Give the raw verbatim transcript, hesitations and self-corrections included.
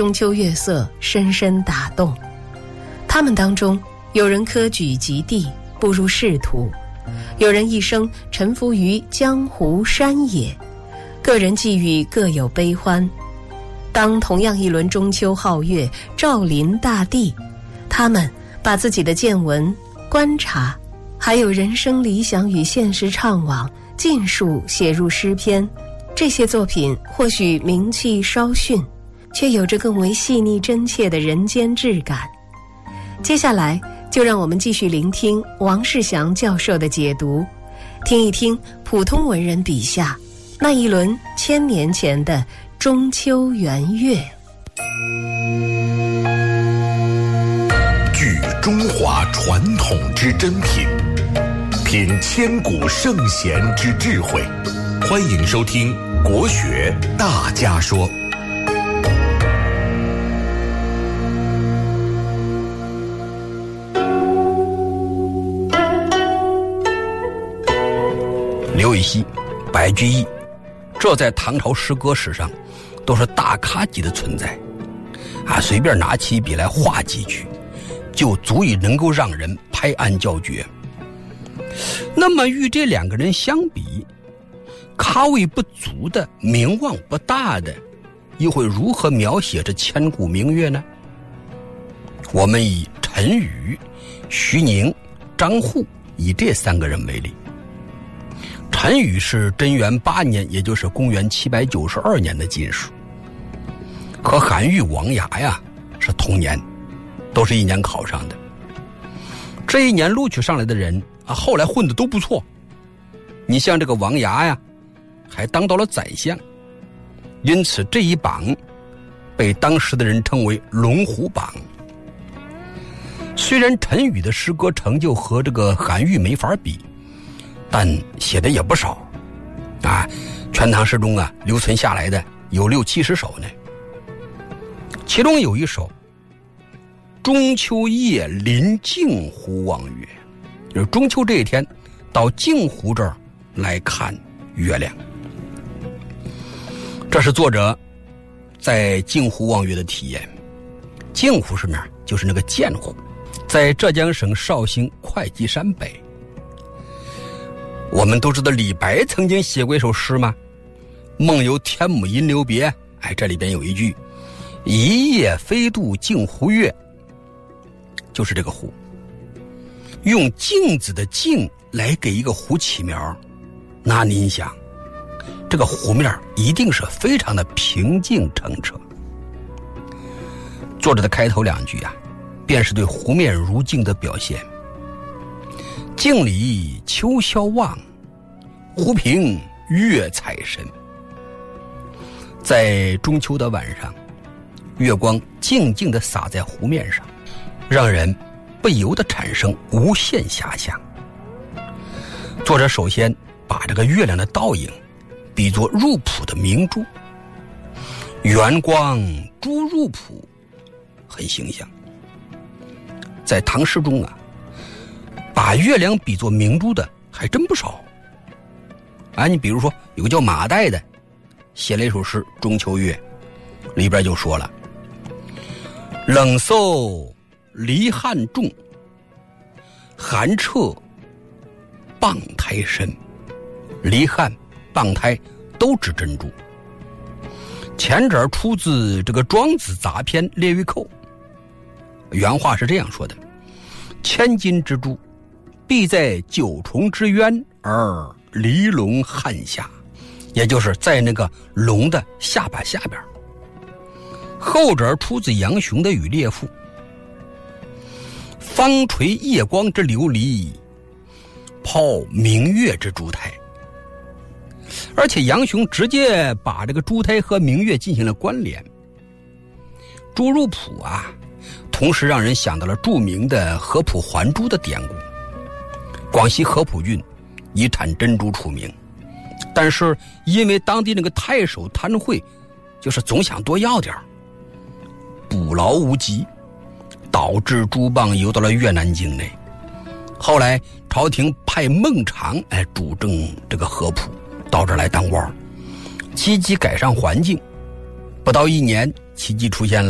中秋月色深深打动。他们当中，有人科举及第，步入仕途；有人一生沉浮于江湖山野，个人际遇各有悲欢。当同样一轮中秋皓月照临大地，他们把自己的见闻、观察，还有人生理想与现实怅惘，尽数写入诗篇。这些作品或许名气稍逊，却有着更为细腻真切的人间质感。接下来就让我们继续聆听王世祥教授的解读，听一听普通文人笔下那一轮千年前的中秋圆月。 聚中华传统之珍品，品千古圣贤之智慧。欢迎收听国学大家说。 刘禹锡、白居易，这在唐朝诗歌史上都是大咖级的存在啊！随便拿起笔来画几句，就足以能够让人拍案叫绝。那么与这两个人相比，咖位不足的、名望不大的，又会如何描写这千古明月呢？我们以陈宇、徐宁、张祜以这三个人为例。陈宇是贞元八年，也就是公元七百九十二年的进士，和韩愈、王牙呀是同年，都是一年考上的。这一年录取上来的人啊，后来混得都不错。你像这个王牙呀，还当到了宰相，因此这一榜被当时的人称为龙虎榜。虽然陈宇的诗歌成就和这个韩愈没法比，但写的也不少啊，《全唐诗》中啊留存下来的有六七十首呢。其中有一首中秋夜临镜湖望月，就是中秋这一天到镜湖这儿来看月亮。这是作者在镜湖望月的体验。镜湖是哪儿？就是那个剑湖，在浙江省绍兴会稽山北。我们都知道李白曾经写过一首诗吗？梦游天姥吟留别，哎，这里边有一句一夜飞渡镜湖月，就是这个湖。用镜子的镜来给一个湖起苗，那您想这个湖面一定是非常的平静澄澈。作者的开头两句啊，便是对湖面如镜的表现。镜里秋宵望，湖平月彩深。在中秋的晚上，月光静静地洒在湖面上，让人不由得产生无限遐想。作者首先把这个月亮的倒影比作入浦的明珠，圆光珠入浦，很形象。在唐诗中啊，把月亮比作明珠的还真不少。啊，你比如说有个叫马岱的，写了一首诗《中秋月》，里边就说了：冷飕离汉重，寒彻傍胎深。离汉、傍胎都指珍珠。前者出自这个《庄子杂篇·列玉寇》，原话是这样说的：千金之珠，必在九重之渊而离龙汉下，也就是在那个龙的下巴下边。后者出自杨雄的《与列赋》，方垂夜光之琉璃，抛明月之珠胎。而且杨雄直接把这个珠胎和明月进行了关联。珠入浦啊，同时让人想到了著名的合浦还珠的典故。广西合浦郡以产珍珠出名，但是因为当地那个太守贪贿，就是总想多要点，捕捞无极，导致珠蚌游到了越南境内。后来朝廷派孟尝来主政这个合浦，到这儿来当官，积极改善环境。不到一年，奇迹出现了。